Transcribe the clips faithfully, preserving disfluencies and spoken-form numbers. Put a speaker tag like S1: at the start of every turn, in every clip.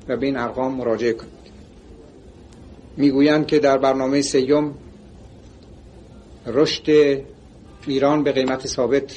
S1: و به این ارقام مراجعه کنید. میگویند که در برنامه سیوم رشد ایران به قیمت ثابت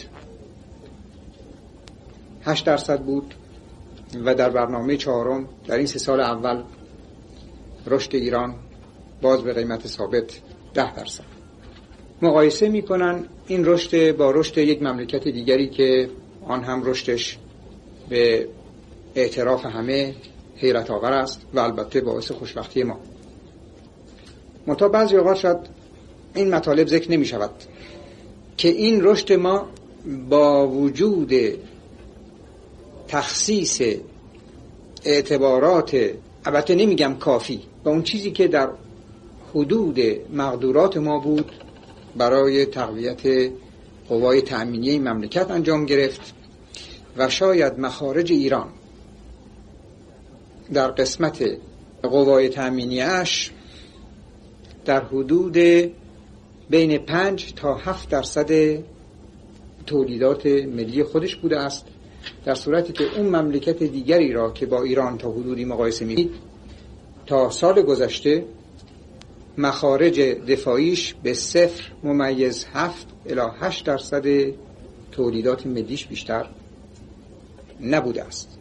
S1: هشت درصد بود و در برنامه چهارم در این سه سال اول رشد ایران باز به قیمت ثابت ده درصد. مقایسه میکنن این رشد با رشد یک مملکت دیگری که آن هم رشدش به اعتراف همه حیرت آور است و البته باعث خوشبختی ما. منتها بعضی اوقات شاید این مطالب ذکر نمی شود که این رشد ما با وجود تخصیص اعتبارات، البته نمیگم کافی، با اون چیزی که در حدود مقدورات ما بود برای تقویت قوای تأمینی مملکت انجام گرفت و شاید مخارج ایران در قسمت قوای تأمینیش در حدود بین پنج تا هفت درصد تولیدات ملی خودش بوده است، در صورتی که اون مملکت دیگری را که با ایران تا حدودی مقایسه می‌کنید تا سال گذشته مخارج دفاعیش به صفر ممیز هفت الی هشت درصد تولیدات ملیش بیشتر نبوده است.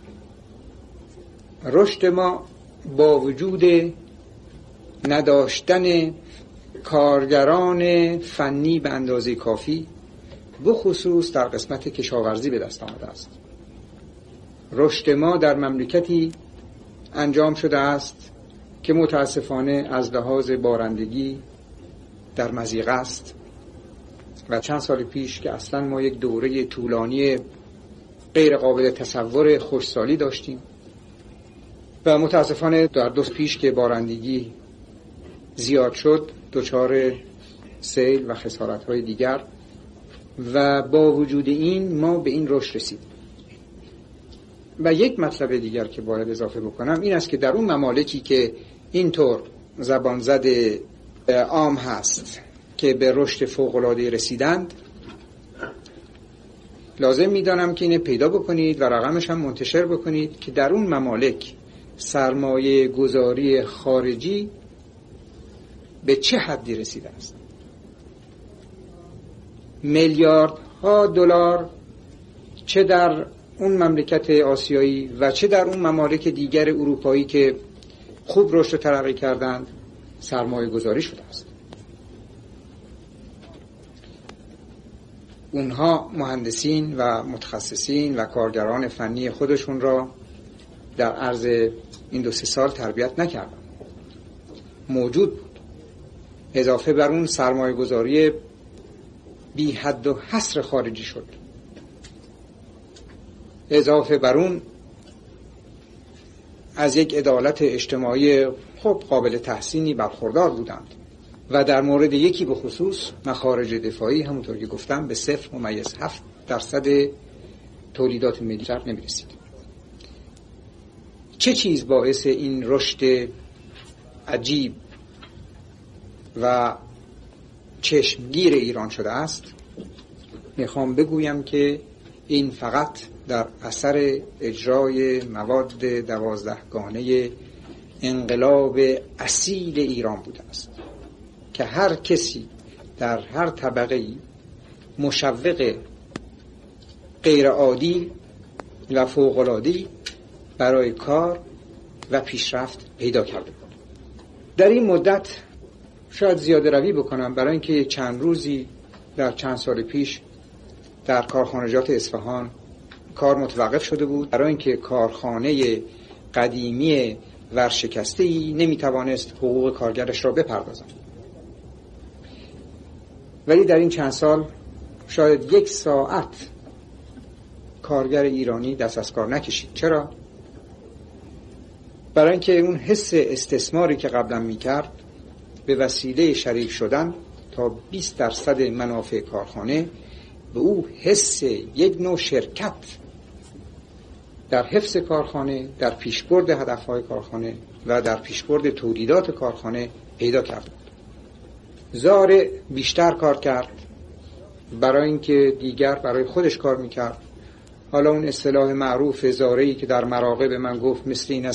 S1: رشد ما با وجود نداشتن کارگران فنی به اندازه کافی بخصوص در قسمت کشاورزی به دست آمده است. رشد ما در مملکتی انجام شده است که متاسفانه از لحاظ بارندگی در مضیقه است و چند سال پیش که اصلا ما یک دوره طولانی غیر قابل تصور خشکسالی داشتیم و متاسفانه در دو پیش که بارندگی زیاد شد دچار سیل و خسارت‌های دیگر و با وجود این ما به این رشد رسیدیم. و یک مطلب دیگر که باید اضافه بکنم این است که در اون ممالکی که اینطور زبان زد عام هست که به رشد فوق‌العاده رسیدند، لازم می‌دانم که اینه پیدا بکنید و رقمش هم منتشر بکنید که در اون ممالک سرمایه گذاری خارجی به چه حدی رسیده است. میلیاردها دلار چه در اون مملکت آسیایی و چه در اون ممالک دیگر اروپایی که خوب رشد و ترقی کردند سرمایه گذاری شده است. اونها مهندسین و متخصصین و کارگران فنی خودشون را در عرض این دو سه سال تربیت نکردند. موجود بود. اضافه بر اون سرمایه گذاری بی حد و حصر خارجی شد. اضافه بر اون از یک عدالت اجتماعی خب قابل تحسینی برخوردار بودند و در مورد یکی به خصوص مخارج دفاعی همونطور که گفتم به صفر ممیز هفت درصد تولیدات ملی نمی رسید. چه چیز باعث این رشد عجیب و چشمگیر ایران شده است؟ میخوام بگویم که این فقط در اثر اجرای مواد دوازدهگانه انقلاب اصیل ایران بوده است که هر کسی در هر طبقه‌ای مشوق غیر عادی و فوق‌العاده‌ای برای کار و پیشرفت پیدا کرده بود. در این مدت شاید زیاده روی بکنم برای اینکه چند روزی در چند سال پیش در کارخانجات اصفهان کار متوقف شده بود برای اینکه کارخانه قدیمی ورشکسته‌ای نمیتوانست حقوق کارگرش را بپردازد. ولی در این چند سال شاید یک ساعت کارگر ایرانی دست از کار نکشید. چرا؟ برای اینکه اون حس استثماری که قبلا میکرد به وسیله شریک شدن تا بیست درصد منافع کارخانه به او حس یک نوع شرکت در حفظ کارخانه، در پیشبرد هدفهای کارخانه و در پیشبرد تولیدات کارخانه پیدا کرد. زار بیشتر کار کرد برای اینکه دیگر برای خودش کار میکرد. حالا اون اصطلاح معروف زاره‌ای که در مراغب من گفت مثل این